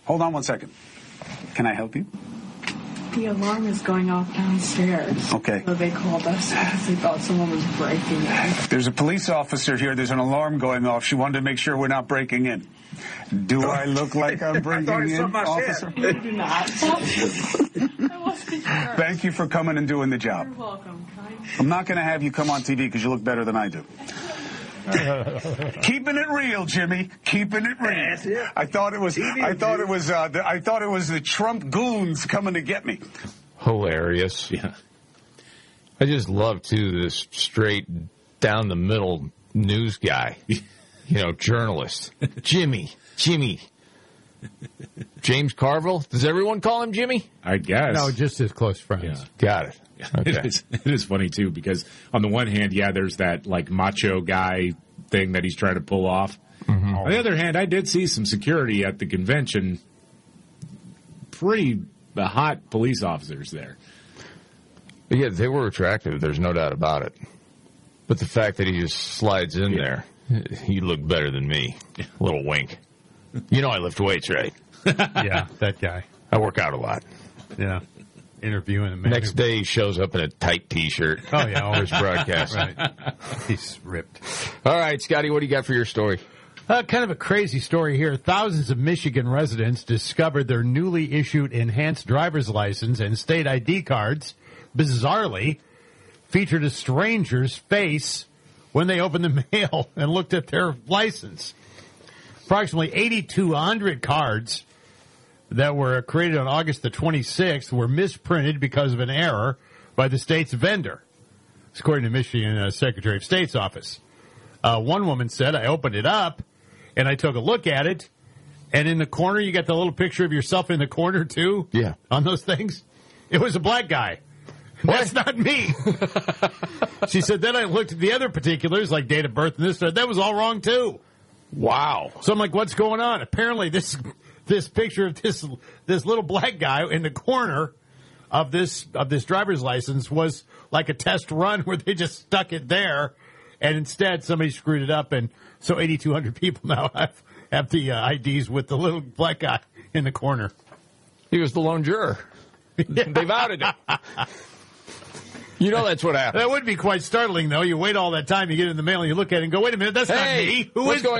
Hold on one second. Can I help you? The alarm is going off downstairs. Okay. So they called us because they thought someone was breaking in. There's a police officer here. There's an alarm going off. She wanted to make sure we're not breaking in. Do I look like I'm breaking in, officer? You do not. I wasn't sure. Thank you for coming and doing the job. You're welcome. I'm not going to have you come on TV because you look better than I do. Keeping it real, Jimmy. Keeping it real. I thought it was the Trump goons coming to get me. Hilarious. Yeah. I just love, too, this straight down the middle news guy. Journalist. Jimmy. James Carville. Does everyone call him Jimmy? I guess. No, just his close friends. Yeah. Got it. Okay. It is funny, too, because on the one hand, there's that, macho guy thing that he's trying to pull off. Mm-hmm. On the other hand, I did see some security at the convention. Pretty hot police officers there. Yeah, they were attractive. There's no doubt about it. But the fact that he just slides in there, he looked better than me. A little wink. I lift weights, right? Yeah, that guy. I work out a lot. Yeah. Interviewing a man. Next day, he shows up in a tight T-shirt. Oh, yeah. Always broadcast. Right. He's ripped. All right, Scotty, what do you got for your story? Kind of a crazy story here. Thousands of Michigan residents discovered their newly issued enhanced driver's license and state ID cards, bizarrely, featured a stranger's face when they opened the mail and looked at their license. Approximately 8,200 cards that were created on August the 26th were misprinted because of an error by the state's vendor, according to Michigan Secretary of State's office. One woman said, I opened it up, and I took a look at it, and in the corner, you got the little picture of yourself in the corner, too? Yeah. On those things? It was a black guy. That's not me. She said, then I looked at the other particulars, like date of birth and this, that was all wrong, too. Wow. So I'm like, what's going on? Apparently, this picture of this little black guy in the corner of this driver's license was like a test run where they just stuck it there, and instead somebody screwed it up, and so 8,200 people now have the IDs with the little black guy in the corner. He was the lone juror. They've outed him. That's what happened. That would be quite startling, though. You wait all that time, you get it in the mail, and you look at it and go, wait a minute, that's not me. What's going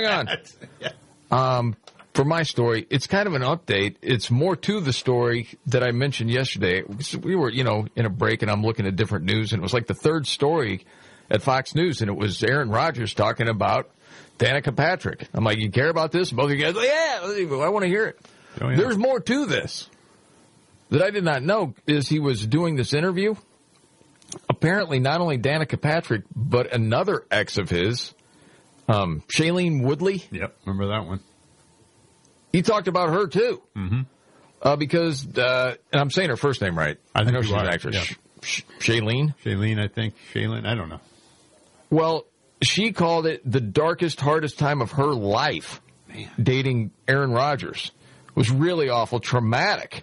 on? For my story, it's kind of an update. It's more to the story that I mentioned yesterday. We were, in a break, and I'm looking at different news, and it was like the third story at Fox News, and it was Aaron Rodgers talking about Danica Patrick. I'm like, you care about this? Both of you guys, yeah, I want to hear it. Oh, yeah. There's more to this that I did not know is he was doing this interview. Apparently, not only Danica Patrick, but another ex of his, Shailene Woodley. Yep, remember that one. He talked about her, too. Mm-hmm. Because, and I'm saying her first name right. I know she's an actress. Yeah. Shailene? Shailene, I think. Shailene, I don't know. Well, she called it the darkest, hardest time of her life. Man. Dating Aaron Rodgers. It was really awful, traumatic.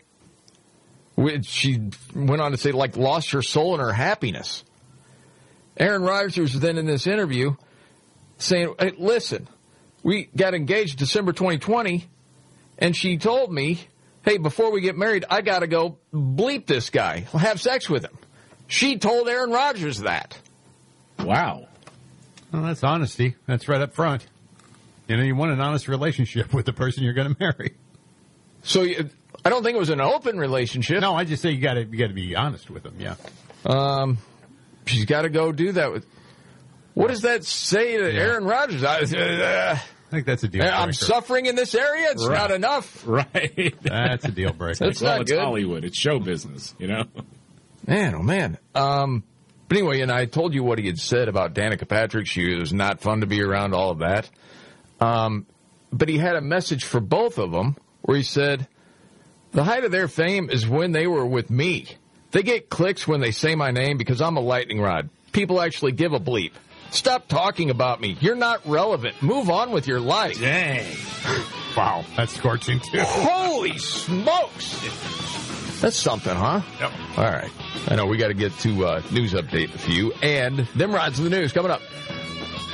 She went on to say, lost her soul and her happiness. Aaron Rodgers was then in this interview saying, hey, listen, we got engaged December 2020, and she told me, hey, before we get married, I got to go bleep this guy, have sex with him. She told Aaron Rodgers that. Wow. Well, that's honesty. That's right up front. You want an honest relationship with the person you're going to marry. So I don't think it was an open relationship. No, I just say you got to be honest with them. Yeah. She's got to go do that with. What does that say to Aaron Rodgers? I think that's a deal breaker. I'm suffering in this area. It's not enough. Right. That's a deal breaker. That's not it's good. Hollywood. It's show business. Man, oh man. But anyway, and I told you what he had said about Danica Patrick. She was not fun to be around. All of that. But he had a message for both of them where he said, the height of their fame is when they were with me. They get clicks when they say my name because I'm a lightning rod. People actually give a bleep. Stop talking about me. You're not relevant. Move on with your life. Dang. Wow. That's scorching, too. Holy smokes. That's something, huh? Yep. All right. I know we got to get to news update with you. And them rods of the news coming up.